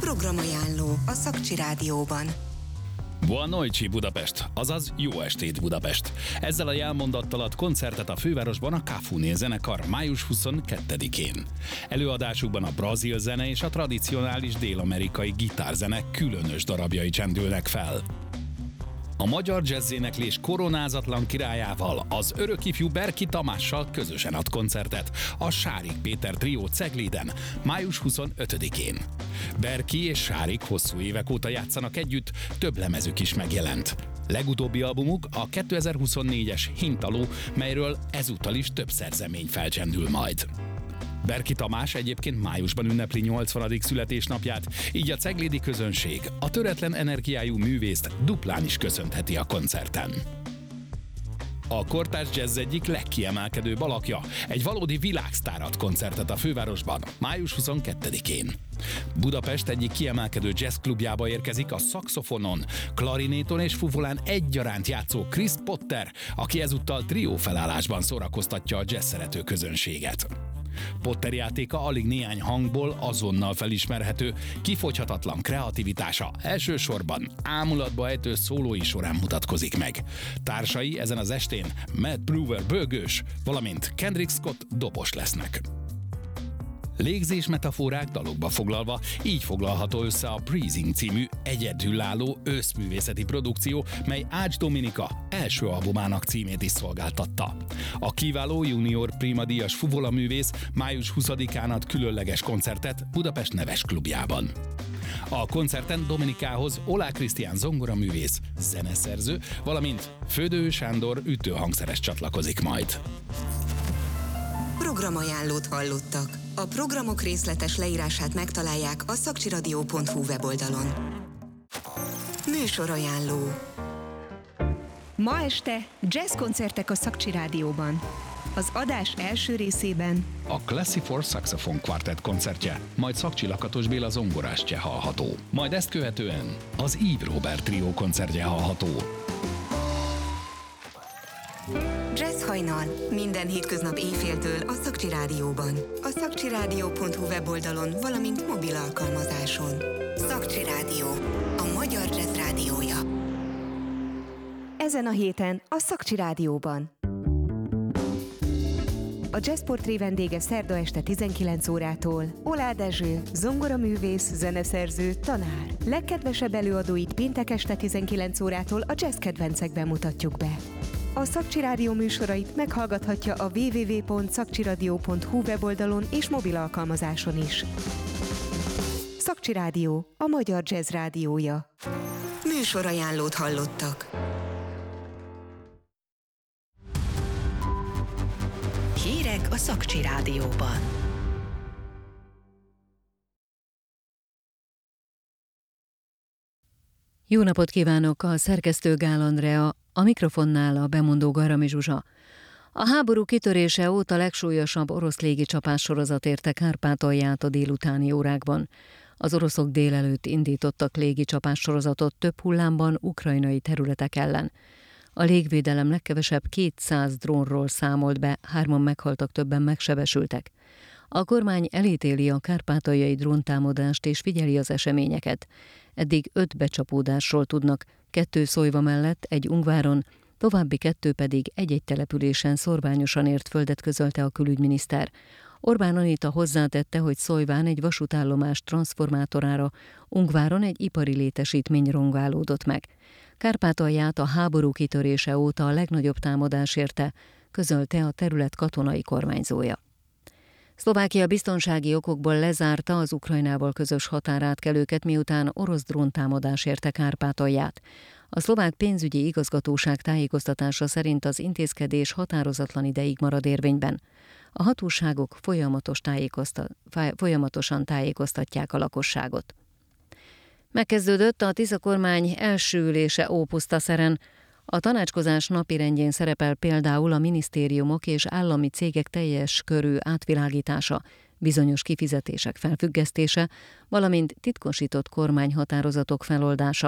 Programajánló a Szakcsi Rádióban. Buon noite Budapest, azaz jó estét Budapest. Ezzel a jelmondattal ad koncertet a fővárosban a Cafuné zenekar május 22-én. Előadásukban a brazil zene és a tradicionális dél-amerikai gitárzene különös darabjai csendülnek fel. A magyar jazzéneklés koronázatlan királyával, az örökifjú Berki Tamással közösen ad koncertet a Sárik Péter trió Cegléden május 25-én. Berki és Sárik hosszú évek óta játszanak együtt, több lemezük is megjelent. Legutóbbi albumuk a 2024-es Hintaló, melyről ezúttal is több szerzemény felcsendül majd. Berki Tamás egyébként májusban ünnepli 80. születésnapját, így a ceglédi közönség a töretlen energiájú művészt duplán is köszöntheti a koncerten. A kortárs jazz egyik legkiemelkedőbb alakja, egy valódi világsztár ad koncertet a fővárosban május 22-én. Budapest egyik kiemelkedő jazzklubjába érkezik a szaxofonon, klarinéton és fuvolán egyaránt játszó Chris Potter, aki ezúttal trió felállásban szórakoztatja a jazz szerető közönséget. Potter játéka alig néhány hangból azonnal felismerhető, kifogyhatatlan kreativitása elsősorban ámulatba ejtő szólói során mutatkozik meg. Társai ezen az estén Matt Brewer bőgős, valamint Kendrick Scott dobos lesznek. Légzés metaforák dalokba foglalva, így foglalható össze a Breathing című egyedülálló őszművészeti produkció, mely Ács Dominika első albumának címét is szolgáltatta. A kiváló junior primadíjas fuvolaművész május 20-án ad különleges koncertet Budapest Neves Klubjában. A koncerten Dominikához Olá Krisztián zongoraművész, zeneszerző, valamint Födő Sándor ütőhangszeres csatlakozik majd. Programajánlót hallottak. A programok részletes leírását megtalálják a szakcsiradio.hu weboldalon. Műsorajánló. Ma este jazzkoncertek a Szakcsi Rádióban. Az adás első részében a Classy for Saxophone Quartet koncertje, majd Szakcsi Lakatos Béla zongorástje hallható. Majd ezt követően az Yves Robert trió koncertje hallható. Jazz hajnal. Minden hétköznap éjféltől a Szakcsi Rádióban. A szakcsiradio.hu weboldalon, valamint mobil alkalmazáson. Szakcsi Rádió. A magyar jazz rádiója. ezen a héten a Szakcsi Rádióban. A Jazzportré vendége szerda este 19 órától Olá Dezső, zongoraművész, zeneszerző, tanár. Legkedvesebb előadóit péntek este 19 órától a jazz kedvencekben mutatjuk be. A Szakcsi Rádió műsorait meghallgathatja a www.szakcsiradio.hu weboldalon és mobil alkalmazáson is. Szakcsi Rádió, a magyar jazz rádiója. Műsorajánlót hallottak. Hírek a Szakcsi Rádióban. Jó napot kívánok, a szerkesztő Gál Andrea, a mikrofonnál a bemondó Garami Zsuzsa. A háború kitörése óta legsúlyosabb orosz légicsapás sorozat érte Kárpátalját a délutáni órákban. Az oroszok délelőtt indítottak légicsapás sorozatot több hullámban ukrajnai területek ellen. A légvédelem legkevesebb 200 drónról számolt be, 3-an meghaltak, többen megsebesültek. A kormány elítéli a kárpátaljai dróntámadást és figyeli az eseményeket. Eddig 5 becsapódásról tudnak, 2 Szolyva mellett, egy Ungváron, további 2 pedig egy-egy településen szorványosan ért földet, közölte a külügyminiszter. Orbán Anita hozzátette, hogy Szolyván egy vasútállomás transformátorára, Ungváron egy ipari létesítmény rongálódott meg. Kárpátalját a háború kitörése óta a legnagyobb támadás érte, közölte a terület katonai kormányzója. Szlovákia biztonsági okokból lezárta az Ukrajnával közös határátkelőket, miután orosz dróntámadás érte Kárpátalját. A szlovák pénzügyi igazgatóság tájékoztatása szerint az intézkedés határozatlan ideig marad érvényben. A hatóságok folyamatosan tájékoztatják a lakosságot. Megkezdődött a Tisza kormány első ülése Ópusztaszeren. A tanácskozás napirendjén szerepel például a minisztériumok és állami cégek teljes körű átvilágítása, bizonyos kifizetések felfüggesztése, valamint titkosított kormányhatározatok feloldása.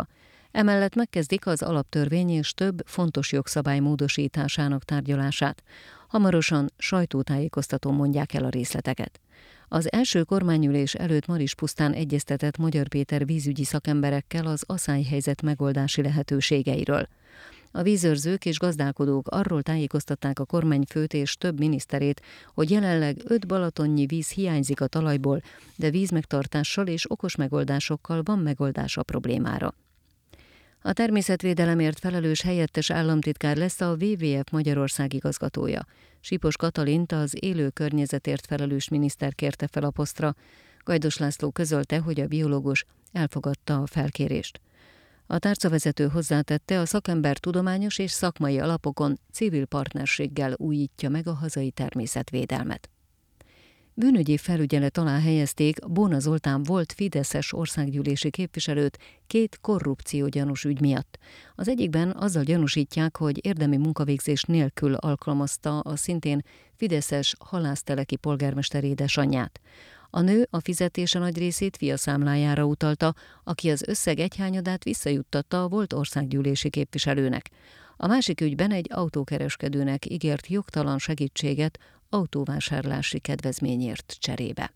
Emellett megkezdik az alaptörvény és több fontos jogszabály módosításának tárgyalását. Hamarosan sajtótájékoztatón mondják el a részleteket. Az első kormányülés előtt Marispusztán egyeztetett Magyar Péter vízügyi szakemberekkel az aszályhelyzet megoldási lehetőségeiről. A vízőrzők és gazdálkodók arról tájékoztatták a kormányfőt és több miniszterét, hogy jelenleg 5 balatonnyi víz hiányzik a talajból, de vízmegtartással és okos megoldásokkal van megoldás a problémára. A természetvédelemért felelős helyettes államtitkár lesz a WWF Magyarország igazgatója. Sipos Katalint, az élő környezetért felelős miniszter kérte fel a posztra. Gajdos László közölte, hogy a biológus elfogadta a felkérést. A tárcavezető hozzátette, a szakember tudományos és szakmai alapokon civil partnerséggel újítja meg a hazai természetvédelmet. Bűnügyi felügyelet alá helyezték Bóna Zoltán volt fideszes országgyűlési képviselőt 2 korrupciógyanús ügy miatt. Az egyikben azzal gyanúsítják, hogy érdemi munkavégzés nélkül alkalmazta a szintén fideszes halászteleki polgármester édesanyját. A nő a fizetése nagy részét fia számlájára utalta, aki az összeg egyhányadát visszajuttatta a volt országgyűlési képviselőnek. A másik ügyben egy autókereskedőnek ígért jogtalan segítséget autóvásárlási kedvezményért cserébe.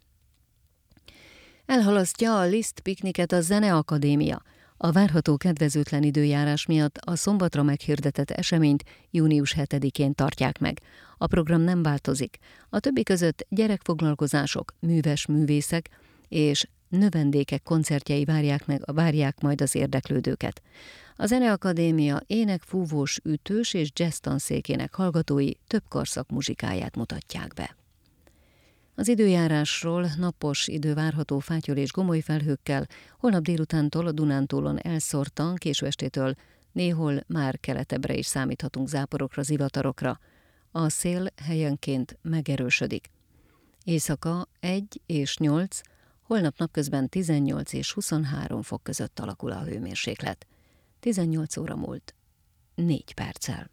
Elhalasztja a Liszt pikniket a Zeneakadémia. A várható kedvezőtlen időjárás miatt a szombatra meghirdetett eseményt június 7-én tartják meg. A program nem változik. A többi között gyerekfoglalkozások, műves művészek és növendékek koncertjei várják majd az érdeklődőket. A Zeneakadémia ének-fúvós, ütős és jazz tanszékének hallgatói több korszak muzsikáját mutatják be. Az időjárásról: napos idő várható fátyol és gomoly felhőkkel, holnap délutántól a Dunántúlon elszórtan, késő estétől néhol már keletebbre is számíthatunk záporokra, zivatarokra. A szél helyenként megerősödik. Éjszaka 1 és 8, holnap napközben 18 és 23 fok között alakul a hőmérséklet. 18 óra múlt 4 perccel.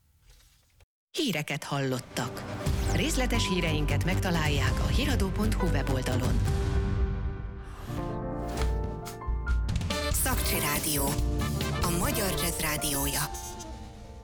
Híreket hallottak. Részletes híreinket megtalálják a hiradó.hu weboldalon. Szakcsi Rádió, a magyar jazz rádiója.